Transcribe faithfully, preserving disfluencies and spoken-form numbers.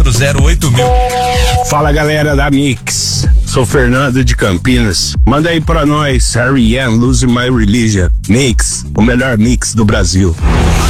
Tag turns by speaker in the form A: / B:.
A: zero zero oito mil.
B: Fala galera da Mix, sou Fernando de Campinas. Manda aí pra nós, R E M, Lose My Religion. Mix, o melhor mix do Brasil.